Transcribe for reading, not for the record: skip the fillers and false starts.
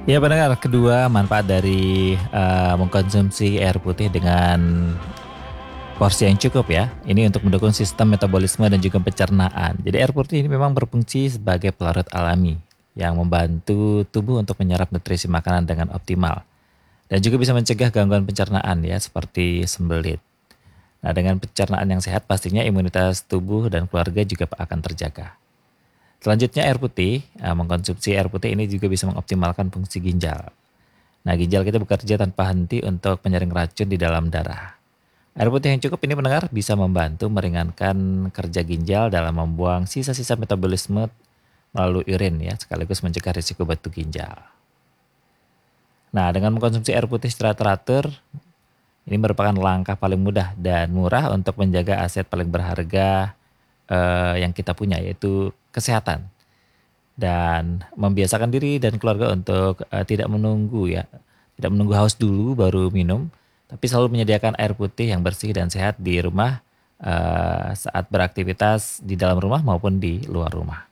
Ya pendengar, kedua manfaat dari mengkonsumsi air putih dengan porsi yang cukup ya. Ini untuk mendukung sistem metabolisme dan juga pencernaan. Jadi air putih ini memang berfungsi sebagai pelarut alami yang membantu tubuh untuk menyerap nutrisi makanan dengan optimal. Dan juga bisa mencegah gangguan pencernaan ya seperti sembelit. Nah dengan pencernaan yang sehat pastinya imunitas tubuh dan keluarga juga akan terjaga. Selanjutnya air putih, mengkonsumsi air putih ini juga bisa mengoptimalkan fungsi ginjal. Nah ginjal kita bekerja tanpa henti untuk menyaring racun di dalam darah. Air putih yang cukup ini pendengar bisa membantu meringankan kerja ginjal dalam membuang sisa-sisa metabolisme melalui urin ya, sekaligus mencegah risiko batu ginjal. Nah dengan mengkonsumsi air putih secara teratur, ini merupakan langkah paling mudah dan murah untuk menjaga aset paling berharga yang kita punya yaitu kesehatan. Dan membiasakan diri dan keluarga untuk tidak menunggu ya, tidak menunggu haus dulu baru minum, tapi selalu menyediakan air putih yang bersih dan sehat di rumah saat beraktivitas di dalam rumah maupun di luar rumah.